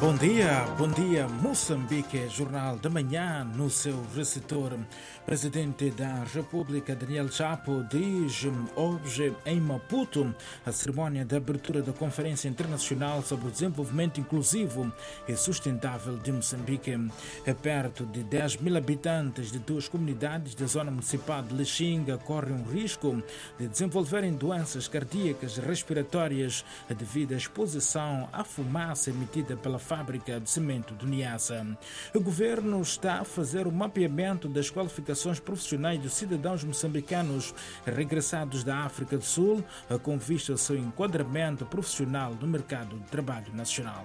Bom dia, Moçambique, Jornal da Manhã, no seu receptor. Presidente da República, Daniel Chapo, diz hoje em Maputo a cerimônia de abertura da Conferência Internacional sobre o Desenvolvimento Inclusivo e Sustentável de Moçambique. Perto de 10 mil habitantes de duas comunidades da zona municipal de Lixinga correm o risco de desenvolverem doenças cardíacas e respiratórias devido à exposição à fumaça emitida pela fábrica de cimento do Niassa. O governo está a fazer o mapeamento das qualificações profissionais dos cidadãos moçambicanos regressados da África do Sul, com vista ao seu enquadramento profissional no mercado de trabalho nacional.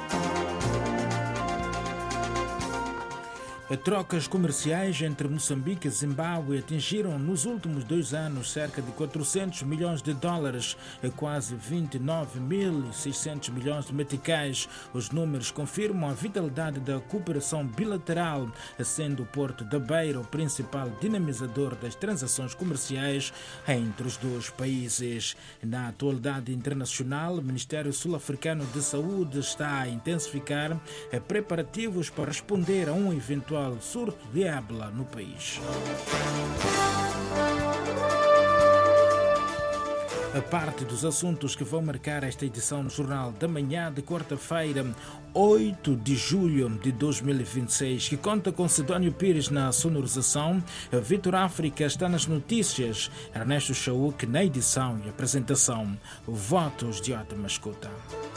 Trocas comerciais entre Moçambique e Zimbábue atingiram nos últimos 2 anos cerca de 400 milhões de dólares, quase 29.600 milhões de meticais. Os números confirmam a vitalidade da cooperação bilateral, sendo o Porto da Beira o principal dinamizador das transações comerciais entre os dois países. Na atualidade internacional, o Ministério Sul-Africano de Saúde está a intensificar preparativos para responder a um eventual surto de ébola no país. A parte dos assuntos que vão marcar esta edição do Jornal da Manhã de quarta-feira, 8 de julho de 2026, que conta com Sidónio Pires na sonorização, Vitor África está nas notícias, Ernesto Chauk na edição e apresentação. Votos de ótima escuta.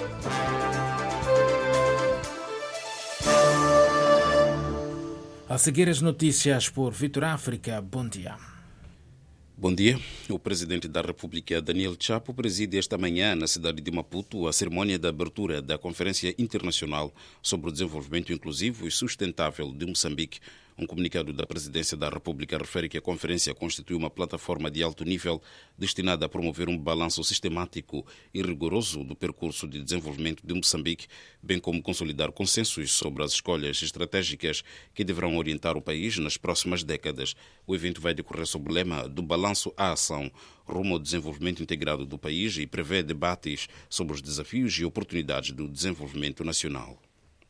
A seguir as notícias por Vitor África. Bom dia. Bom dia. O presidente da República, Daniel Chapo, preside esta manhã na cidade de Maputo a cerimônia de abertura da Conferência Internacional sobre o Desenvolvimento Inclusivo e Sustentável de Moçambique. Um comunicado da Presidência da República refere que a conferência constitui uma plataforma de alto nível destinada a promover um balanço sistemático e rigoroso do percurso de desenvolvimento de Moçambique, bem como consolidar consensos sobre as escolhas estratégicas que deverão orientar o país nas próximas décadas. O evento vai decorrer sob o lema do balanço à ação, rumo ao desenvolvimento integrado do país e prevê debates sobre os desafios e oportunidades do desenvolvimento nacional.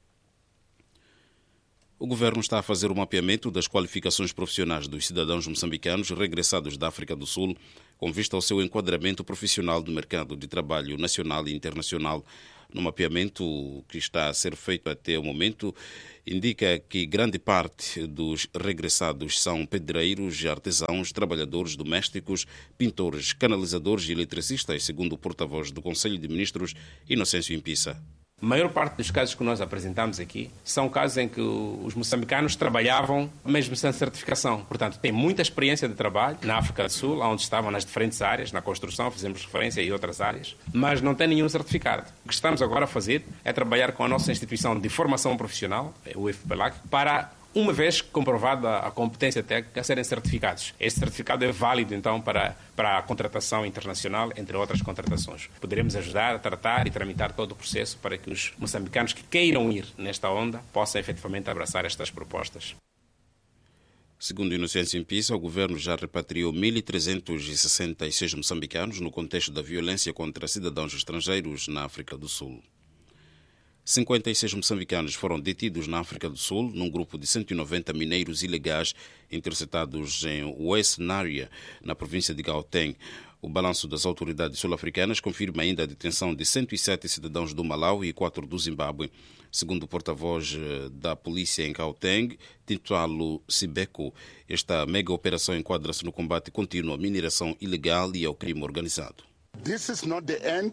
O governo está a fazer o mapeamento das qualificações profissionais dos cidadãos moçambicanos regressados da África do Sul, com vista ao seu enquadramento profissional no mercado de trabalho nacional e internacional. No mapeamento que está a ser feito até o momento, indica que grande parte dos regressados são pedreiros, artesãos, trabalhadores domésticos, pintores, canalizadores e eletricistas, segundo o porta-voz do Conselho de Ministros, Inocêncio Impissa. A maior parte dos casos que nós apresentamos aqui são casos em que os moçambicanos trabalhavam mesmo sem certificação. Portanto, têm muita experiência de trabalho na África do Sul, onde estavam nas diferentes áreas, na construção, fizemos referência e outras áreas, mas não têm nenhum certificado. O que estamos agora a fazer é trabalhar com a nossa instituição de formação profissional, o IFPELAC, para, uma vez comprovada a competência técnica, serem certificados. Este certificado é válido, então, para a contratação internacional, entre outras contratações. Poderemos ajudar a tratar e tramitar todo o processo para que os moçambicanos que queiram ir nesta onda possam efetivamente abraçar estas propostas. Segundo Inocêncio Impissa, o governo já repatriou 1.366 moçambicanos no contexto da violência contra cidadãos estrangeiros na África do Sul. 56 moçambicanos foram detidos na África do Sul, num grupo de 190 mineiros ilegais interceptados em West Naria, na província de Gauteng. O balanço das autoridades sul-africanas confirma ainda a detenção de 107 cidadãos do Malawi e 4 do Zimbábue. Segundo o porta-voz da polícia em Gauteng, Tintalo Sibeko, esta mega-operação enquadra-se no combate contínuo à mineração ilegal e ao crime organizado. This is not the end.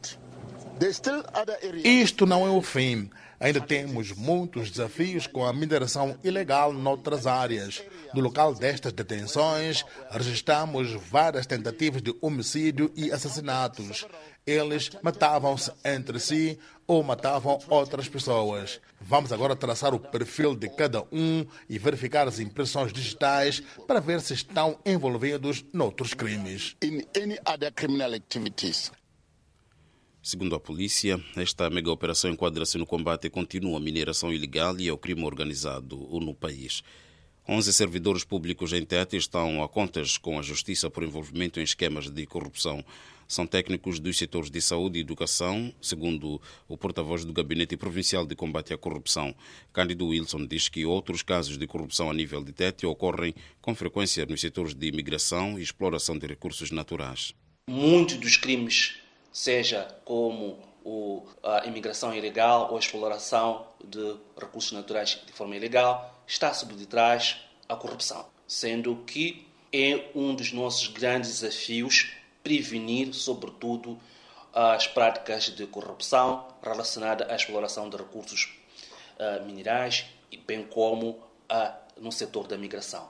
Isto não é o fim. Ainda temos muitos desafios com a mineração ilegal noutras áreas. No local destas detenções, registramos várias tentativas de homicídio e assassinatos. Eles matavam-se entre si ou matavam outras pessoas. Vamos agora traçar o perfil de cada um e verificar as impressões digitais para ver se estão envolvidos noutros crimes. In any other criminal activities. Segundo a polícia, esta mega-operação enquadra-se no combate contínuo à mineração ilegal e ao crime organizado no país. 11 servidores públicos em Tete estão a contas com a justiça por envolvimento em esquemas de corrupção. são técnicos dos setores de saúde e educação, segundo o porta-voz do Gabinete Provincial de Combate à Corrupção. Cândido Wilson diz que outros casos de corrupção a nível de Tete ocorrem com frequência nos setores de imigração e exploração de recursos naturais. Muitos dos crimes, seja como a imigração ilegal ou a exploração de recursos naturais de forma ilegal, está sob detrás a corrupção, sendo que é um dos nossos grandes desafios prevenir, sobretudo, as práticas de corrupção relacionadas à exploração de recursos minerais, bem como no setor da migração.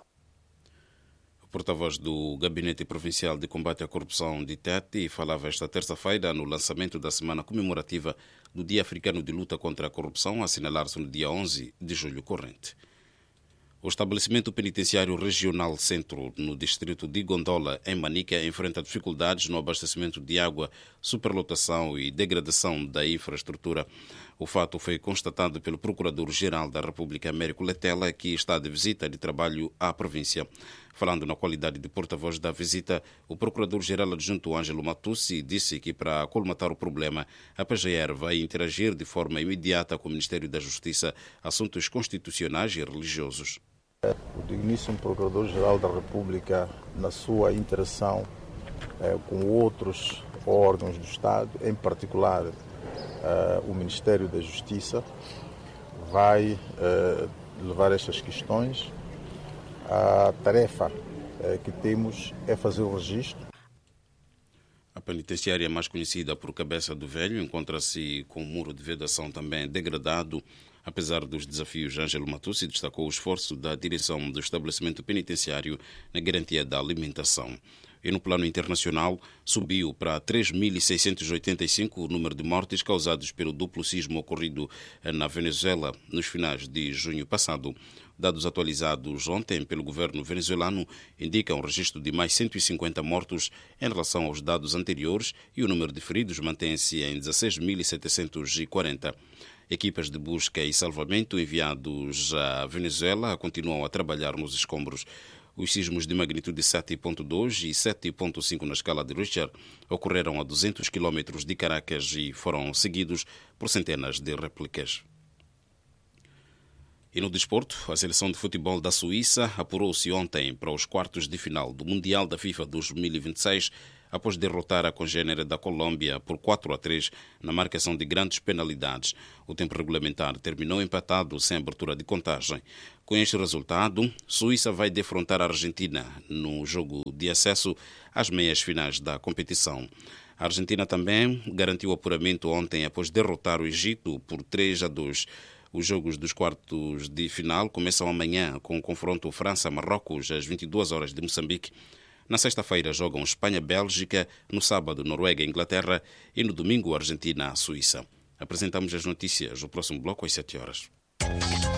O porta-voz do Gabinete Provincial de Combate à Corrupção de Tete falava esta terça-feira no lançamento da Semana Comemorativa do Dia Africano de Luta contra a Corrupção, a assinalar-se no dia 11 de julho corrente. O estabelecimento penitenciário regional Centro, no distrito de Gondola, em Manica, enfrenta dificuldades no abastecimento de água, superlotação e degradação da infraestrutura. O fato foi constatado pelo Procurador-Geral da República, Américo Letela, que está de visita de trabalho à província. Falando na qualidade de porta-voz da visita, o Procurador-Geral Adjunto Ângelo Matussi disse que, para colmatar o problema, a PGR vai interagir de forma imediata com o Ministério da Justiça, assuntos constitucionais e religiosos. O digníssimo Procurador-Geral da República, na sua interação com outros órgãos do Estado, em particular o Ministério da Justiça, vai levar estas questões. A tarefa que temos é fazer o registro. A penitenciária mais conhecida por Cabeça do Velho encontra-se com um muro de vedação também degradado. Apesar dos desafios, Ângelo Matussi destacou o esforço da direção do estabelecimento penitenciário na garantia da alimentação. E no plano internacional, subiu para 3.685 o número de mortes causados pelo duplo sismo ocorrido na Venezuela nos finais de junho passado. Dados atualizados ontem pelo governo venezuelano indicam um registro de mais 150 mortos em relação aos dados anteriores e o número de feridos mantém-se em 16.740. Equipas de busca e salvamento enviados à Venezuela continuam a trabalhar nos escombros. Os sismos de magnitude 7.2 e 7.5 na escala de Richter ocorreram a 200 km de Caracas e foram seguidos por centenas de réplicas. E no desporto, a seleção de futebol da Suíça apurou-se ontem para os quartos de final do Mundial da FIFA 2026 após derrotar a congênere da Colômbia por 4-3 na marcação de grandes penalidades. O tempo regulamentar terminou empatado sem abertura de contagem. Com este resultado, Suíça vai defrontar a Argentina no jogo de acesso às meias finais da competição. A Argentina também garantiu o apuramento ontem após derrotar o Egito por 3-2. Os jogos dos quartos de final começam amanhã com o confronto França-Marrocos às 22 horas de Moçambique. Na sexta-feira jogam Espanha-Bélgica, no sábado Noruega-Inglaterra e no domingo Argentina-Suíça. Apresentamos as notícias no próximo bloco às 7 horas.